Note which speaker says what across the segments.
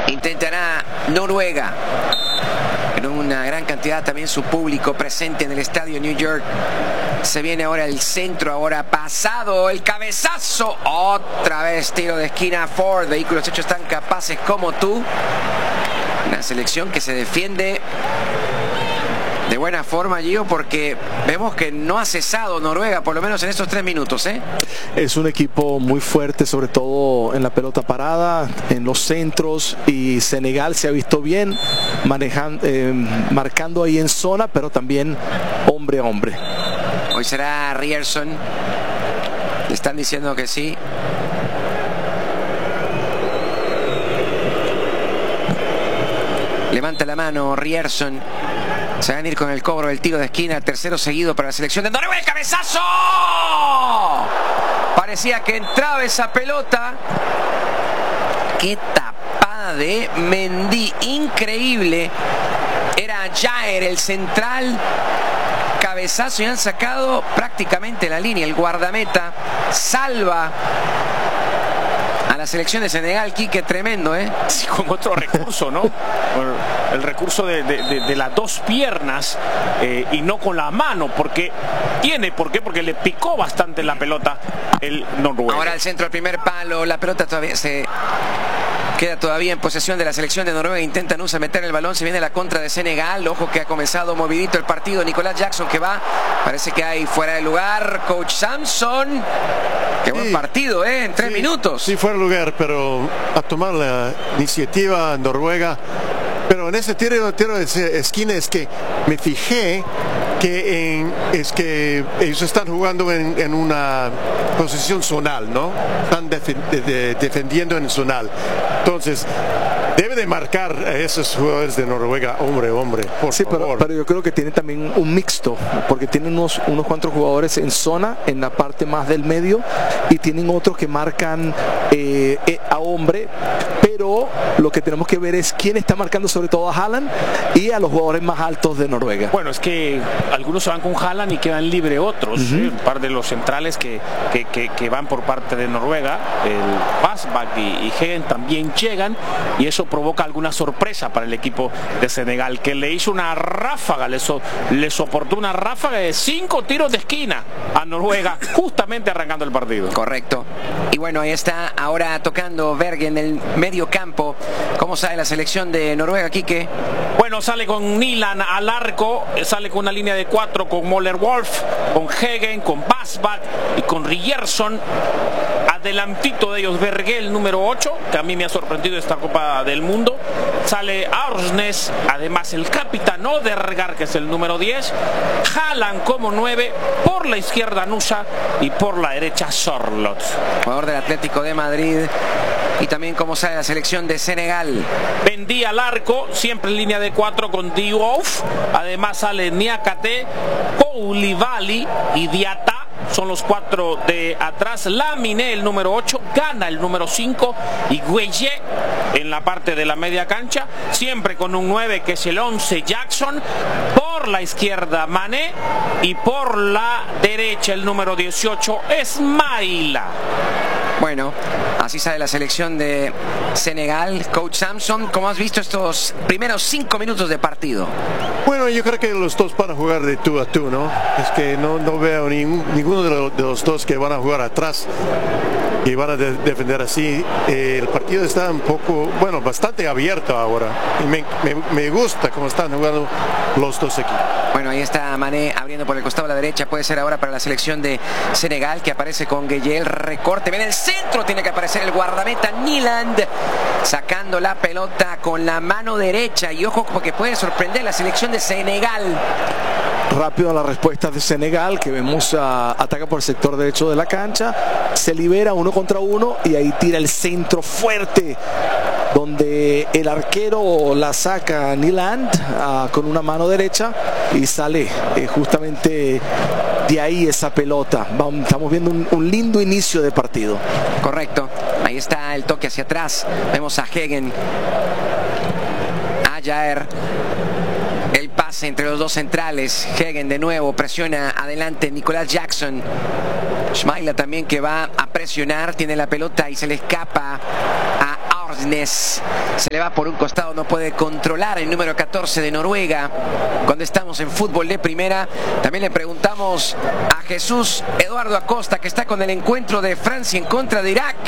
Speaker 1: Intentará Noruega. En una gran cantidad también su público presente en el estadio New York. Se viene ahora el centro, ahora pasado, el cabezazo. Otra vez tiro de esquina Ford. Vehículos hechos tan capaces como tú. Una selección que se defiende de buena forma, Gio, porque vemos que no ha cesado Noruega, por lo menos en estos 3 minutos, ¿eh?
Speaker 2: Es un equipo muy fuerte, sobre todo en la pelota parada, en los centros, y Senegal se ha visto bien marcando ahí en zona, pero también hombre a hombre.
Speaker 1: Hoy será Ryerson. Le están diciendo que sí. Levanta la mano Ryerson. Se van a ir con el cobro del tiro de esquina. Tercero seguido para la selección de Noruega. ¡El cabezazo! Parecía que entraba esa pelota. ¡Qué tapada de Mendy! Increíble. Era Jair el central. Cabezazo y han sacado prácticamente la línea. El guardameta salva a la selección de Senegal. Quique, tremendo, ¿eh?
Speaker 3: Sí, con otro recurso, ¿no? El recurso de las dos piernas y no con la mano, porque ¿por qué? Porque le picó bastante la pelota el noruego.
Speaker 1: Ahora el centro del primer palo, la pelota todavía se queda todavía en posesión de la selección de Noruega. Intenta Nusa meter el balón, se viene la contra de Senegal. Ojo que ha comenzado movidito el partido. Nicolás Jackson que va, parece que hay fuera de lugar. Coach Samson, qué buen partido, en 3 minutos.
Speaker 4: Sí, fuera de lugar, pero a tomar la iniciativa Noruega. Pero en ese tiro de esquina es que me fijé que es que ellos están jugando en una posición zonal, ¿no? Están defendiendo en zonal. Entonces, debe de marcar a esos jugadores de Noruega, hombre, por favor.
Speaker 2: Pero yo creo que tiene también un mixto, porque tienen unos cuantos jugadores en zona, en la parte más del medio, y tienen otros que marcan a hombre, pero lo que tenemos que ver es quién está marcando sobre todo a Haaland y a los jugadores más altos de Noruega.
Speaker 3: Bueno, es que algunos se van con Haaland y quedan libre otros. Un par de los centrales que van por parte de Noruega, el Basbak y Hegen también llegan, y eso provoca alguna sorpresa para el equipo de Senegal, que le hizo una ráfaga, le soportó una ráfaga de 5 tiros de esquina a Noruega, justamente arrancando el partido.
Speaker 1: Correcto. Y bueno, ahí está ahora tocando Berge en el medio campo. ¿Cómo sale la selección de Noruega, Quique?
Speaker 3: Bueno, sale con Nilan al arco, sale con una línea de 4 con Moller Wolf, con Hegen, con Basbak y con Ryerson. Adelantito de ellos Berge, el número 8, que a mí me ha sorprendido esta Copa del Mundo. Sale Arsnes, además el capitán Odegaard, que es el número 10. Haaland como 9, por la izquierda Nusa y por la derecha Sorloth.
Speaker 1: Jugador del Atlético de Madrid. Y también cómo sale la selección de Senegal.
Speaker 3: Mendy al arco, siempre en línea de 4 con Diouf. Además sale Niakate, Koulibaly y Diatta. Son los 4 de atrás. Lamine, el número 8, Gana, el número 5, y Gueye en la parte de la media cancha, siempre con un 9 que es el 11, Jackson. Por la izquierda Mané y por la derecha el número 18, Ismaila.
Speaker 1: Bueno, así sale la selección de Senegal. Coach Samson, ¿cómo has visto estos primeros 5 minutos de partido?
Speaker 4: Bueno, yo creo que los dos van a jugar de tú a tú, ¿no? Es que no veo ninguno de los dos que van a jugar atrás y van a defender así. El partido está un poco, bueno, bastante abierto ahora. Y me gusta cómo están jugando los dos equipos.
Speaker 1: Bueno, ahí está Mané abriendo por el costado a la derecha. Puede ser ahora para la selección de Senegal, que aparece con Gueye. El recorte. Ven el centro. Tiene que aparecer el guardameta Niland, sacando la pelota con la mano derecha. Y ojo, porque puede sorprender la selección de Senegal.
Speaker 2: Rápido la respuesta de Senegal, que vemos ataca por el sector derecho de la cancha, se libera 1 contra 1 y ahí tira el centro fuerte, donde el arquero la saca Niland con una mano derecha y sale justamente de ahí esa pelota. Estamos viendo un lindo inicio de partido.
Speaker 1: Correcto, ahí está el toque hacia atrás. Vemos a Hegen, a Jair. El pase entre los dos centrales. Hegen de nuevo presiona adelante Nicolás Jackson. Ismaila también, que va a presionar, tiene la pelota y se le escapa a Arnes se le va por un costado, no puede controlar el número 14 de Noruega cuando estamos en fútbol de primera. También le preguntamos a Jesús Eduardo Acosta, que está con el encuentro de Francia en contra de Irak.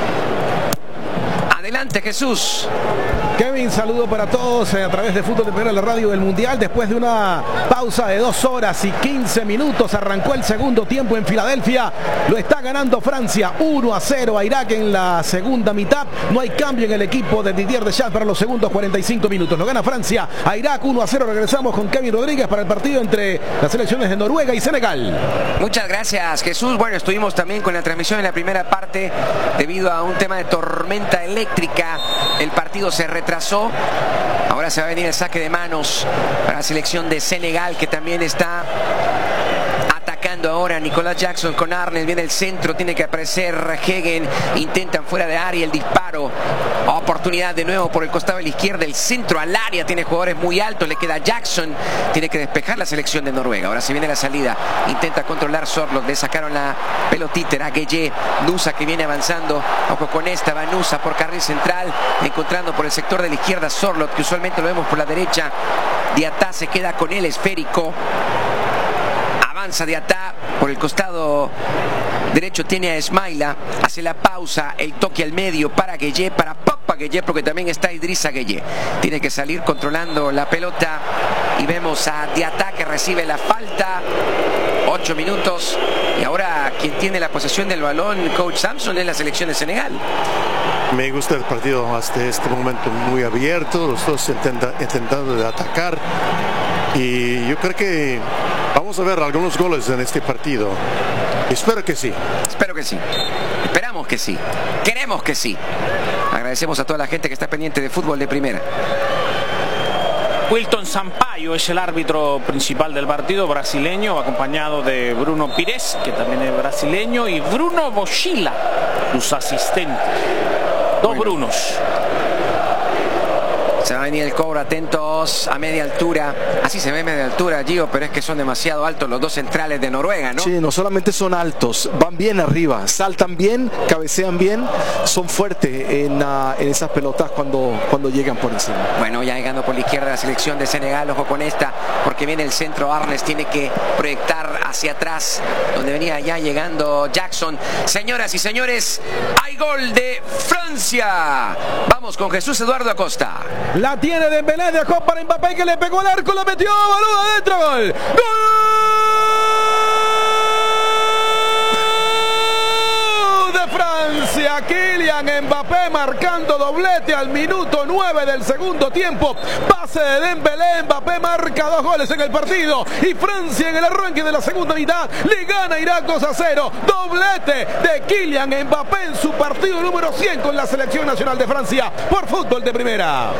Speaker 1: Adelante, Jesús.
Speaker 5: Kevin, saludo para todos a través de Fútbol de Primera, la radio del Mundial. Después de una pausa de 2 horas y 15 minutos, arrancó el segundo tiempo en Filadelfia. Lo está ganando Francia 1-0 a Irak en la segunda mitad. No hay cambio en el equipo de Didier Deschamps para los segundos 45 minutos. Lo gana Francia a Irak 1-0. Regresamos con Kevin Rodríguez para el partido entre las selecciones de Noruega y Senegal.
Speaker 1: Muchas gracias, Jesús. Bueno, estuvimos también con la transmisión en la primera parte debido a un tema de tormenta eléctrica. El partido se retrasó. Ahora se va a venir el saque de manos para la selección de Senegal, que también está atacando ahora. Nicolás Jackson con Arnes, viene el centro, tiene que aparecer Hegen, intentan fuera de área el disparo. Oportunidad de nuevo por el costado de la izquierda, el centro al área, tiene jugadores muy altos, le queda Jackson, tiene que despejar la selección de Noruega. Ahora se viene la salida, intenta controlar Sorloth, le sacaron la pelotita a Gueye. Nusa, que viene avanzando, ojo con esta, va Nusa por carril central, encontrando por el sector de la izquierda Sorloth, que usualmente lo vemos por la derecha. Diatá se queda con el esférico. Avanza Diatá por el costado derecho, tiene a Ismaila, hace la pausa, el toque al medio para Gueye, para Pogba Gueye, porque también está Idrissa Gueye. Tiene que salir controlando la pelota y vemos a Diatá que recibe la falta. 8 minutos y ahora quien tiene la posesión del balón, coach Samson, es la selección de Senegal.
Speaker 4: Me gusta el partido hasta este momento muy abierto, los dos intentando de atacar, y yo creo que vamos a ver algunos goles en este partido. Espero que sí.
Speaker 1: Espero que sí. Esperamos que sí. Queremos que sí. Agradecemos a toda la gente que está pendiente de fútbol de primera.
Speaker 3: Wilton Sampaio es el árbitro principal del partido, brasileño, acompañado de Bruno Pires, que también es brasileño, y Bruno Boschila, sus asistentes. Dos Brunos.
Speaker 1: Se va a venir el cobro, atentos a media altura. Así se ve media altura, Gio, pero es que son demasiado altos los dos centrales de Noruega, ¿no?
Speaker 2: Sí, no solamente son altos, van bien arriba, saltan bien, cabecean bien, son fuertes en esas pelotas cuando llegan por encima.
Speaker 1: Bueno, ya llegando por la izquierda la selección de Senegal, ojo con esta, porque viene el centro. Arnes tiene que proyectar hacia atrás, donde venía ya llegando Jackson. Señoras y señores, hay gol de Francia. Vamos con Jesús Eduardo Acosta.
Speaker 5: La tiene Dembélé, dejó para Mbappé, que le pegó al arco, lo metió, balón adentro, gol. ¡Gol de Francia! Kylian Mbappé marcando doblete al minuto 9 del segundo tiempo. Pase de Dembélé, Mbappé marca 2 goles en el partido y Francia en el arranque de la segunda mitad le gana a Irak 2-0. Doblete de Kylian Mbappé en su partido número 100 con la selección nacional de Francia por fútbol de primera.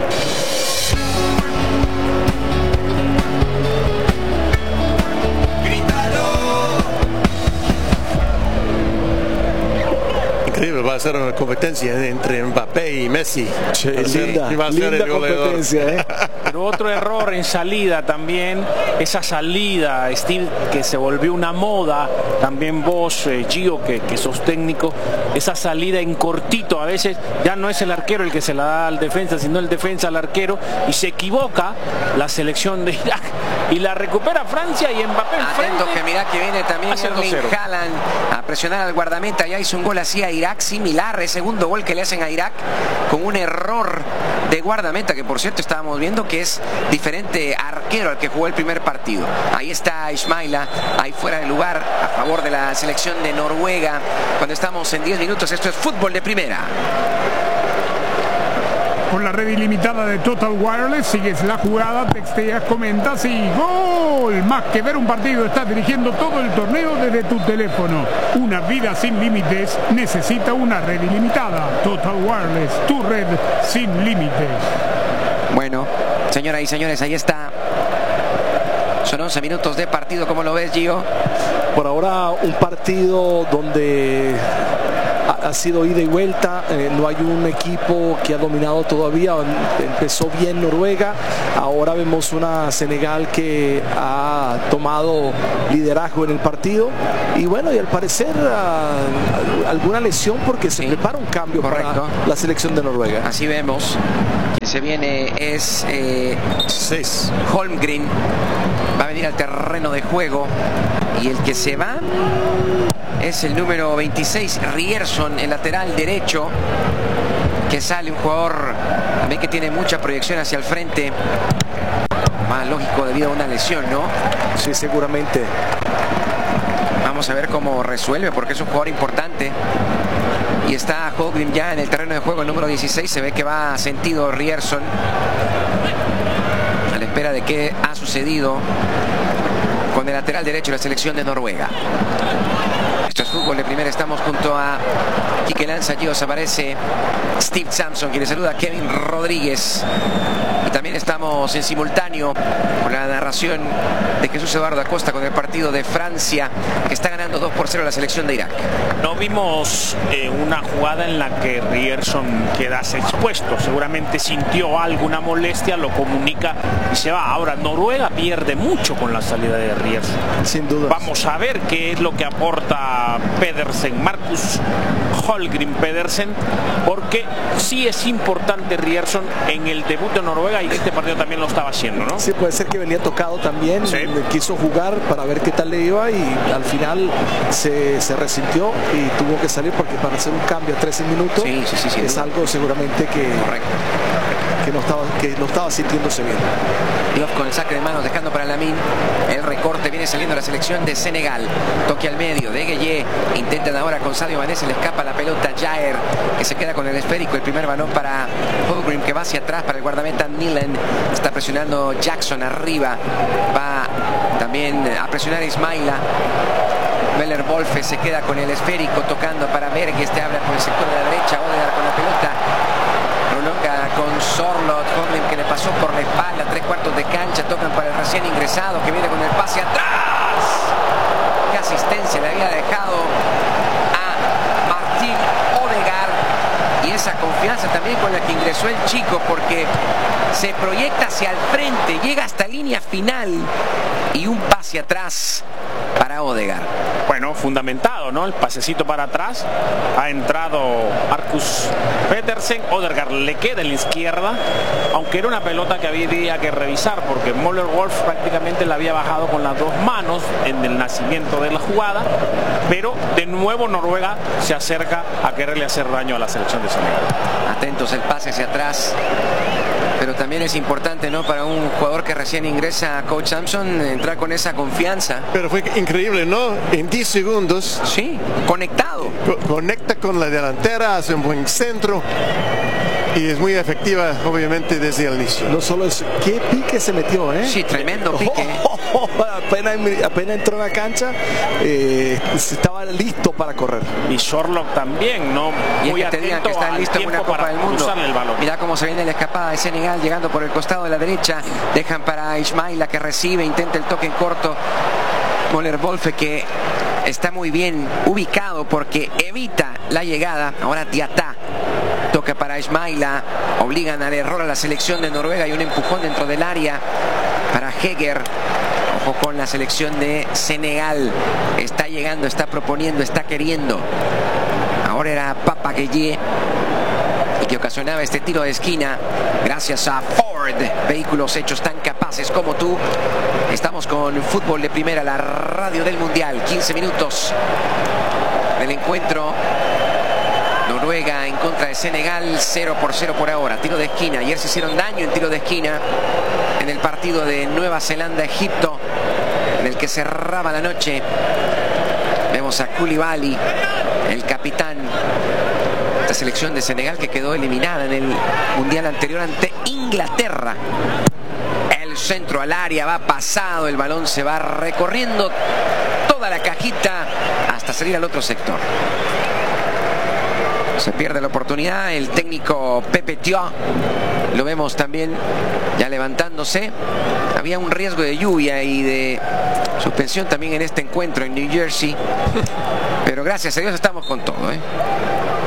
Speaker 4: Increíble, va a ser una competencia entre Mbappé y Messi.
Speaker 2: Sí, linda competencia,
Speaker 3: Pero otro error en salida también, esa salida, Steve, que se volvió una moda, también vos, Gio, que sos técnico, esa salida en cortito, a veces ya no es el arquero el que se la da al defensa, sino el defensa al arquero, y se equivoca la selección de Irak, y la recupera Francia y Mbappé
Speaker 1: Atento que mirá que viene también Erling Haaland a presionar al guardameta. Ya hizo un gol así a Irak, similar, el segundo gol que le hacen a Irak con un error de guardameta, que por cierto estábamos viendo que es diferente arquero al que jugó el primer partido. Ahí está Ismaila, ahí fuera de lugar a favor de la selección de Noruega. Cuando estamos en 10 minutos, esto es fútbol de primera.
Speaker 6: Con la red ilimitada de Total Wireless, sigues la jugada, texteas, comentas y ¡gol! Más que ver un partido, estás dirigiendo todo el torneo desde tu teléfono. Una vida sin límites necesita una red ilimitada. Total Wireless, tu red sin límites.
Speaker 1: Bueno, señoras y señores, ahí está. Son 11 minutos de partido, ¿cómo lo ves, Gio?
Speaker 2: Por ahora un partido donde ha sido ida y vuelta, no hay un equipo que ha dominado todavía. Empezó bien Noruega, ahora vemos una Senegal que ha tomado liderazgo en el partido, y bueno, y al parecer alguna lesión, porque se prepara un cambio. Correcto. Para la selección de Noruega.
Speaker 1: Así vemos, quien se viene es Holmgren, va a venir al terreno de juego, y el que se va es el número 26, Ryerson, el lateral derecho, que sale, un jugador también que tiene mucha proyección hacia el frente, más lógico debido a una lesión, ¿no?
Speaker 2: Sí, seguramente.
Speaker 1: Vamos a ver cómo resuelve, porque es un jugador importante. Y está Holmgren ya en el terreno de juego, el número 16. Se ve que va sentido Ryerson, a la espera de qué ha sucedido con el lateral derecho de la selección de Noruega. Esto es Fútbol de Primera. Estamos junto a Quique Lanza. Allí os aparece Steve Sampson, quien le saluda a Kevin Rodríguez. Y también estamos en simultáneo con la narración de Jesús Eduardo Acosta con el partido de Francia, que está ganando 2-0 a la selección de Irak.
Speaker 3: No vimos una jugada en la que Ryerson quedase expuesto. Seguramente sintió alguna molestia, lo comunica y se va. Ahora, Noruega pierde mucho con la salida de Ryerson.
Speaker 2: Sin duda.
Speaker 3: Vamos a ver qué es lo que aporta Pedersen, Marcus Holmgren Pedersen, porque sí es importante Ryerson en el debut de Noruega, y este partido también lo estaba haciendo, ¿no?
Speaker 2: Sí, puede ser que venía tocado también, sí. Quiso jugar para ver qué tal le iba, y al final se resintió y tuvo que salir, porque para hacer un cambio a 13 minutos es algo seguramente que no estaba sintiéndose bien.
Speaker 1: Diouf con el saque de manos, dejando para Lamine. El recorte, viene saliendo la selección de Senegal. Toque al medio de Gueye. Intentan ahora con Sadio Mané, se le escapa la pelota. Jair, que se queda con el esférico. El primer balón para Holmgren, que va hacia atrás para el guardameta Milan. Está presionando Jackson arriba. Va también a presionar Ismaila. Möller Wolfe se queda con el esférico, tocando para Berg. Este habla con el sector de la derecha. Odegaard con la pelota. Prolonga con Sorloth. Holmgren, que le pasó por la espalda, 3/4 de cancha. Tocan para el recién ingresado, que viene con el pase atrás. ¿Qué asistencia le había dejado a Martin Odegaard? Y esa confianza también con la que ingresó el chico, porque se proyecta hacia el frente, llega hasta línea final, y un pase atrás para Odegaard.
Speaker 3: Bueno, fundamentado, ¿no? El pasecito para atrás. Ha entrado Marcus Pedersen. Odegaard le queda en la izquierda, aunque era una pelota que había que revisar, porque Möller Wolf prácticamente la había bajado con las dos manos en el nacimiento de la jugada. Pero de nuevo Noruega se acerca a quererle hacer daño a la selección de Senegal.
Speaker 1: Atentos, el pase hacia atrás. Pero también es importante, ¿no?, para un jugador que recién ingresa, Coach Sampson, entrar con esa confianza.
Speaker 4: Pero fue increíble, ¿no? En 10 segundos.
Speaker 1: Sí, conectado.
Speaker 4: Conecta con la delantera, hace un buen centro. Y es muy efectiva, obviamente, desde el inicio.
Speaker 2: No solo es, qué pique se metió, ¿eh?
Speaker 1: Sí, tremendo pique.
Speaker 2: Apenas entró en la cancha, estaba listo para correr.
Speaker 3: Y Sorloth también, ¿no?
Speaker 1: Y muy es que te digan que está listo en una Copa del Mundo.
Speaker 3: El balón.
Speaker 1: Mira cómo se viene la escapada de Senegal, llegando por el costado de la derecha. Dejan para Ismaila, que recibe, intenta el toque en corto. Möller Wolfe, que está muy bien ubicado porque evita la llegada. Ahora Diatá toca para Ismaila, obligan al error a la selección de Noruega, y un empujón dentro del área para Heger. Ojo con la selección de Senegal, está llegando, está proponiendo, está queriendo. Ahora era Papa Gueye, y que ocasionaba este tiro de esquina gracias a Ford, vehículos hechos tan capaces como tú. Estamos con Fútbol de Primera, la radio del Mundial. 15 minutos del encuentro. Noruega en contra de Senegal, 0-0 por ahora. Tiro de esquina. Ayer se hicieron daño en tiro de esquina en el partido de Nueva Zelanda-Egipto, en el que cerraba la noche. Vemos a Koulibaly, el capitán de esta selección de Senegal, que quedó eliminada en el Mundial anterior ante Inglaterra. El centro al área, va pasado, el balón se va recorriendo toda la cajita hasta salir al otro sector. Se pierde la oportunidad. El técnico Pepe Thiaw, lo vemos también ya levantándose. Había un riesgo de lluvia y de suspensión también en este encuentro en New Jersey, pero gracias a Dios estamos con todo, ¿eh?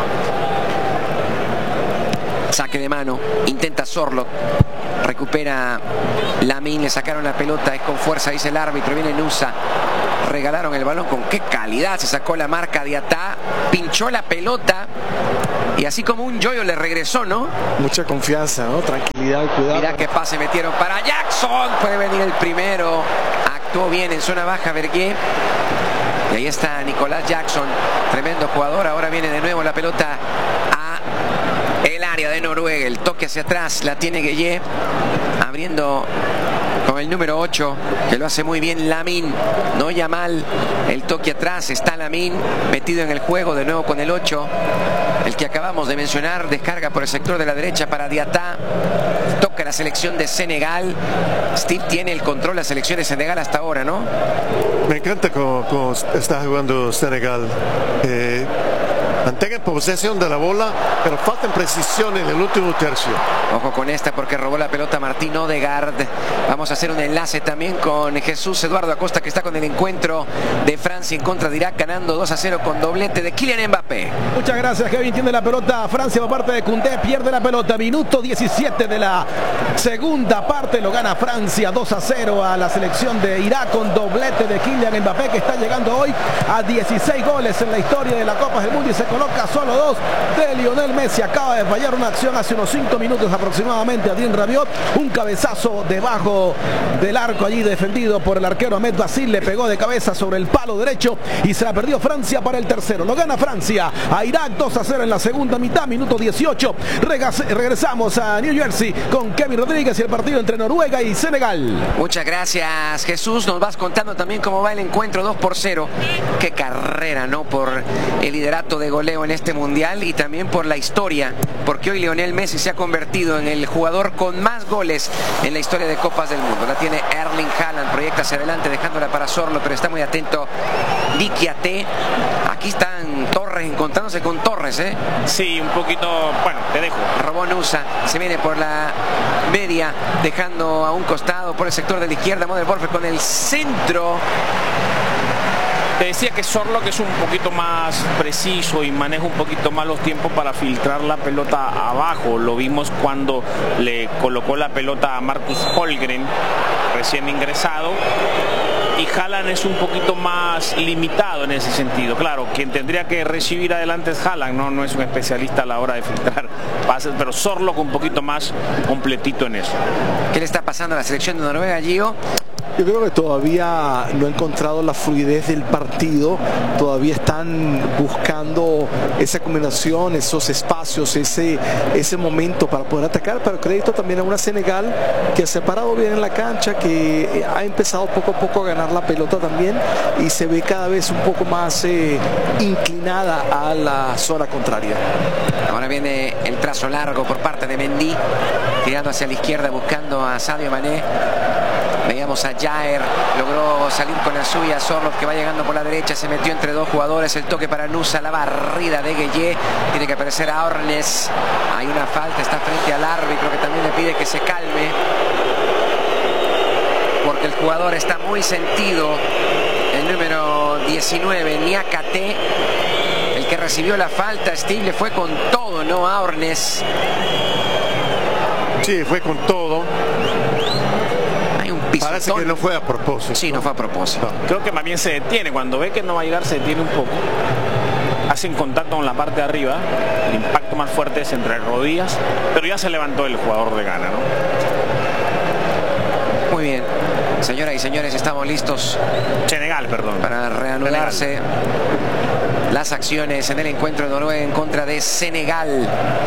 Speaker 1: Saque de mano, intenta Sorloth, recupera Lamine, le sacaron la pelota, es con fuerza, dice el árbitro, viene Nusa, regalaron el balón, con qué calidad se sacó la marca Diatá, pinchó la pelota y así como un yoyo le regresó, ¿no?
Speaker 2: Mucha confianza, ¿no? Tranquilidad, cuidado.
Speaker 1: Mira qué pase metieron para Jackson, puede venir el primero, actuó bien en zona baja Vergué. Y ahí está Nicolás Jackson, tremendo jugador. Ahora viene de nuevo la pelota a el área de Noruega. El toque hacia atrás, la tiene Gueye, abriendo con el número 8, que lo hace muy bien Lamine. No ya mal el toque atrás, está Lamine metido en el juego de nuevo con el 8. El que acabamos de mencionar, descarga por el sector de la derecha para Diatá. Toca la selección de Senegal. Steve tiene el control de la selección de Senegal hasta ahora, ¿no?
Speaker 4: Me encanta cómo está jugando Senegal. Mantengan posesión de la bola, pero falta precisión en el último tercio.
Speaker 1: Ojo con esta porque robó la pelota Martín Odegaard. Vamos a hacer un enlace también con Jesús Eduardo Acosta, que está con el encuentro de Francia en contra de Irak, ganando 2-0 con doblete de Kylian Mbappé.
Speaker 5: Muchas gracias, Kevin. Tiene la pelota Francia por parte de Koundé, pierde la pelota. Minuto 17 de la segunda parte, lo gana Francia 2-0 a la selección de Irak con doblete de Kylian Mbappé, que está llegando hoy a 16 goles en la historia de la Copa del Mundo y se coloca solo 2 de Lionel Messi. Acaba de fallar una acción hace unos 5 minutos aproximadamente a Adrien Rabiot, un cabezazo debajo del arco allí defendido por el arquero Ahmed Basil, le pegó de cabeza sobre el palo derecho y se la perdió Francia para el tercero. Lo gana Francia a Irak 2-0 en la segunda mitad, minuto 18. Regresamos a New Jersey con Kevin Rodríguez y el partido entre Noruega y Senegal.
Speaker 1: Muchas gracias, Jesús. Nos vas contando también cómo va el encuentro. 2-0. Qué carrera, ¿no? Por el liderato de goleo en este mundial y también por la historia, porque hoy Lionel Messi se ha convertido en el jugador con más goles en la historia de Copas del Mundo. La tiene Erling Haaland, proyecta hacia adelante dejándola para Sorloth, pero está muy atento Dikiaté. Aquí están Torres encontrándose con Torres, ¿eh?
Speaker 3: Sí, un poquito, bueno, te dejo.
Speaker 1: Robó Nusa, se viene por la media, dejando a un costado por el sector de la izquierda Modern Warfare con el centro.
Speaker 3: Te decía que Sorloth es un poquito más preciso y maneja un poquito más los tiempos para filtrar la pelota abajo. Lo vimos cuando le colocó la pelota a Marcus Holmgren, recién ingresado. Y Haaland es un poquito más limitado en ese sentido. Claro, quien tendría que recibir adelante es Haaland, no es un especialista a la hora de filtrar pases, pero Sorloth un poquito más completito en eso.
Speaker 1: ¿Qué le está pasando a la selección de Noruega, Gio?
Speaker 2: Yo creo que todavía no ha encontrado la fluidez del partido, todavía están buscando esa combinación, esos espacios, ese momento para poder atacar, pero crédito también a una Senegal que se ha parado bien en la cancha, que ha empezado poco a poco a ganar la pelota también y se ve cada vez un poco más inclinada a la zona contraria.
Speaker 1: Ahora viene el trazo largo por parte de Mendy, tirando hacia la izquierda buscando a Sadio Mané. Veíamos a Jair, logró salir con la suya. Sorloth, que va llegando por la derecha, se metió entre dos jugadores. El toque para Nusa, la barrida de Gueye. Tiene que aparecer a Ornes. Hay una falta, está frente al árbitro, que también le pide que se calme, porque el jugador está muy sentido. El número 19, Niakate, el que recibió la falta. Steve le fue con todo, ¿no? A Ornes.
Speaker 4: Sí, fue con todo. Parece que no fue a propósito.
Speaker 1: Sí, no fue a propósito.
Speaker 3: Creo que más bien se detiene. Cuando ve que no va a llegar, se detiene un poco. Hacen contacto con la parte de arriba. El impacto más fuerte es entre rodillas. Pero ya se levantó el jugador de Ghana, ¿no?
Speaker 1: Muy bien. Señoras y señores, estamos listos.
Speaker 3: Senegal, perdón.
Speaker 1: Para reanudarse las acciones en el encuentro de Noruega en contra de Senegal.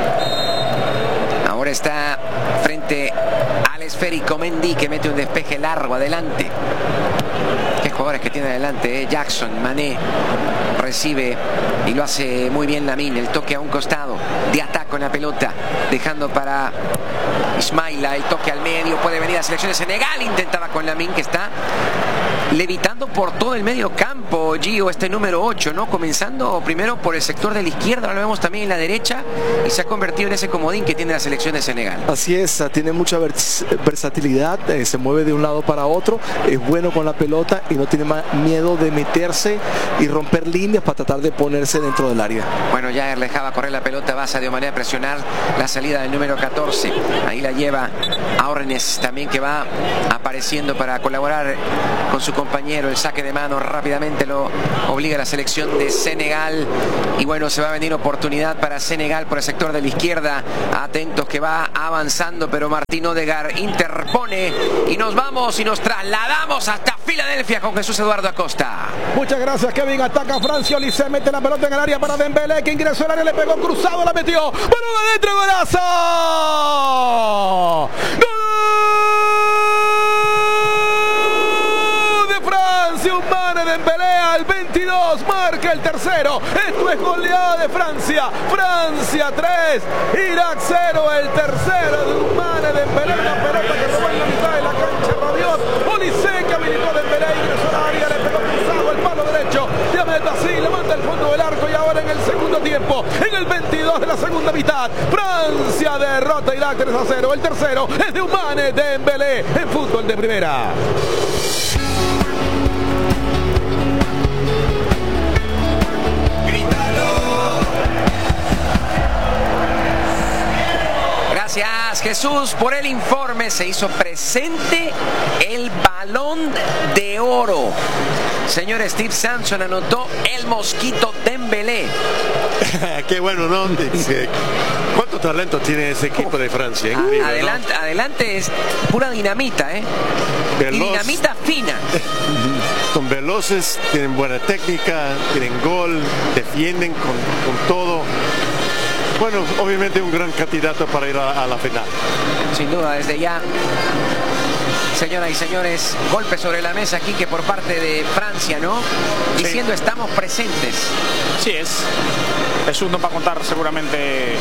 Speaker 1: Ahora está frente al esférico Mendy, que mete un despeje largo adelante. Qué jugadores que tiene adelante, ¿eh? Jackson, Mané, recibe y lo hace muy bien Lamine. El toque a un costado, de ataque en la pelota, dejando para Ismaila. El toque al medio, puede venir a la selección de Senegal. Intentaba con Lamine, que está levitando por todo el medio campo, Gio, este número 8, ¿no? Comenzando primero por el sector de la izquierda, ahora lo vemos también en la derecha, y se ha convertido en ese comodín que tiene la selección de Senegal.
Speaker 2: Así es, tiene mucha versatilidad, se mueve de un lado para otro, es bueno con la pelota y no tiene miedo de meterse y romper líneas para tratar de ponerse dentro del área.
Speaker 1: Bueno, ya dejaba correr la pelota, va Sadio Mané a presionar la salida del número 14. Ahí la lleva Aurnes también, que va apareciendo para colaborar con su compañero. El saque de mano rápidamente lo obliga a la selección de Senegal. Y bueno, se va a venir oportunidad para Senegal por el sector de la izquierda. Atentos que va avanzando, pero Martín Odegaard interpone y nos vamos y nos trasladamos hasta Filadelfia con Jesús Eduardo Acosta.
Speaker 5: Muchas gracias, Kevin. Ataca Francia, Olise mete la pelota en el área para Dembélé, que ingresó al área, le pegó cruzado, la metió. ¡Bueno, de adentro, golazo! ¡Gol de Francia! Ousmane Dembélé al 22, marca el tercero. Esto es goleada de Francia. Francia 3, Irak 0, el tercero de Ousmane Dembélé. Una pelota que robó en la mitad de la cancha, Rabiot. Olise que habilitó a Dembélé, ingresó al área, le pegó cruzado el palo derecho. Diameta así, levanta el fondo del arco y ahora en el segundo tiempo, en el 22 de la segunda mitad, Francia derrota a Irak 3-0. El tercero es de Ousmane Dembélé en fútbol de primera.
Speaker 1: Gracias, Jesús, por el informe. Se hizo presente el Balón de Oro. Señor Steve Sampson anotó el Mosquito Dembélé.
Speaker 4: Qué bueno, ¿no? ¿Cuánto talento tiene ese equipo de Francia? Increíble,
Speaker 1: adelante, ¿no? Adelante es pura dinamita, ¿eh? Y dinamita fina.
Speaker 4: Son veloces, tienen buena técnica, tienen gol, defienden con todo. Bueno, obviamente un gran candidato para ir a la final.
Speaker 1: Sin duda, desde ya. Señoras y señores, golpe sobre la mesa aquí que por parte de Francia, ¿no? Diciendo sí, estamos presentes.
Speaker 3: Sí es. Jesús nos va a contar seguramente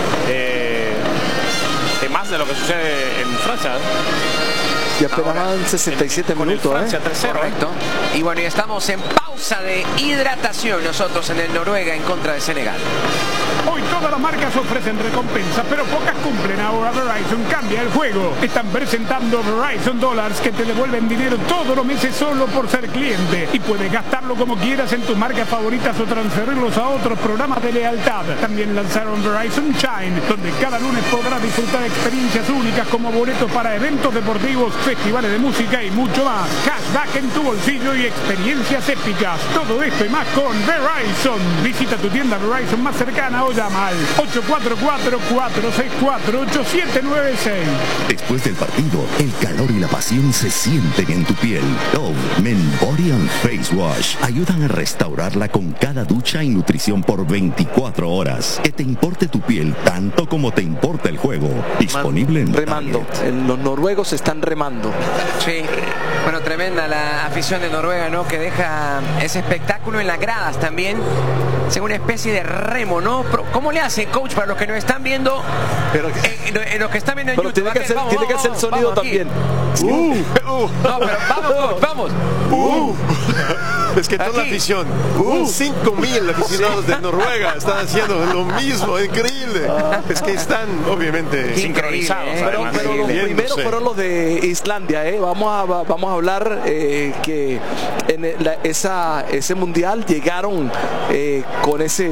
Speaker 3: de más de lo que sucede en Francia.
Speaker 2: Y apenas van 67 minutos,
Speaker 1: Francia, 3-0. Correcto. Y bueno, y estamos en pausa de hidratación nosotros en el Noruega en contra de Senegal.
Speaker 6: Hoy todas las marcas ofrecen recompensas, pero pocas cumplen. Ahora Verizon cambia el juego. Están presentando Verizon Dollars, que te devuelven dinero todos los meses solo por ser cliente. Y puedes gastarlo como quieras en tus marcas favoritas o transferirlos a otros programas de lealtad. También lanzaron Verizon Shine, donde cada lunes podrás disfrutar experiencias únicas como boletos para eventos deportivos, festivales de música y mucho más. Cashback en tu bolsillo y experiencias épicas. Todo esto y más con Verizon. Visita tu tienda Verizon más cercana o llama al 844-464-8796.
Speaker 7: Después del partido, el calor y la pasión se sienten en tu piel. Dove Men Body and Face Wash ayudan a restaurarla con cada ducha y nutrición por 24 horas. Que te importe tu piel tanto como te importa el juego. Disponible en
Speaker 2: remando. Los noruegos están remando.
Speaker 1: Sí, bueno, tremenda la afición de Noruega, ¿no? Que deja ese espectáculo en las gradas también. Según una especie de remo, ¿no? ¿Cómo le hace, coach, para los que nos están viendo?
Speaker 2: Pero
Speaker 1: los que están viendo en
Speaker 2: pero
Speaker 1: YouTube.
Speaker 2: Tiene que hacer el sonido también.
Speaker 1: No, pero vamos.
Speaker 4: Es que toda la afición, 5.000 aficionados de Noruega están haciendo lo mismo, increíble. Es que están obviamente
Speaker 3: sincronizados.
Speaker 2: Pero los primeros fueron los de Islandia, ¿eh? Vamos a hablar que en ese mundial llegaron con ese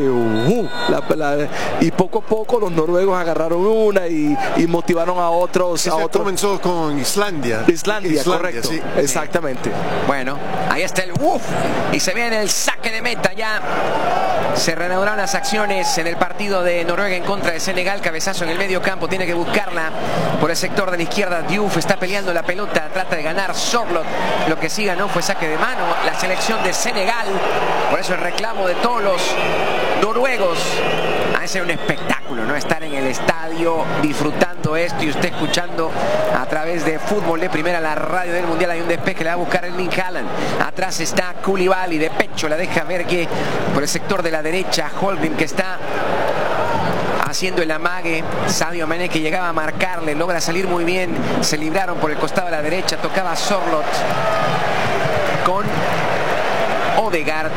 Speaker 2: y poco a poco los noruegos agarraron una y motivaron a otros.
Speaker 4: Comenzó con Islandia,
Speaker 2: correcto, sí. Exactamente.
Speaker 1: Bueno, ahí está el y se viene el saque de meta. Ya se reanudaron las acciones en el partido de Noruega en contra de Senegal. Cabezazo en el medio campo, tiene que buscarla por el sector de la izquierda. Diouf está peleando la pelota, trata de ganar Sorloth. Lo que sí ganó fue saque de mano la selección de Senegal. Por eso el reclamo de todos los noruegos. Ha de ser un espectáculo, ¿no? Estar en el estadio disfrutando esto y usted escuchando a través de Fútbol de Primera, la radio del Mundial. Hay un despeje que le va a buscar Erling Haaland. Atrás está Koulibaly, de pecho la deja Berge por el sector de la derecha. Holgrim, que está haciendo el amague. Sadio Mané, que llegaba a marcarle, logra salir muy bien. Se libraron por el costado de la derecha. Tocaba Sorloth con Odegaard.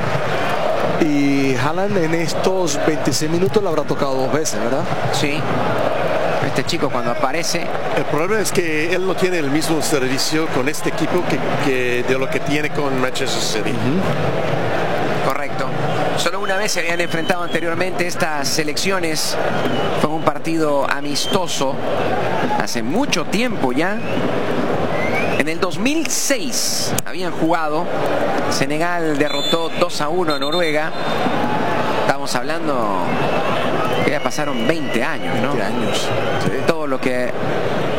Speaker 2: Y Haaland en estos 26 minutos lo habrá tocado 2 veces, ¿verdad?
Speaker 1: Sí. Este chico cuando aparece...
Speaker 4: El problema es que él no tiene el mismo servicio con este equipo que de lo que tiene con Manchester City.
Speaker 1: Correcto. Solo una vez se habían enfrentado anteriormente estas selecciones. Fue un partido amistoso hace mucho tiempo ya. En el 2006 habían jugado. Senegal derrotó 2-1 a Noruega. Estamos hablando que ya pasaron 20 años, ¿no?
Speaker 2: 20 años. Sí.
Speaker 1: Todo lo que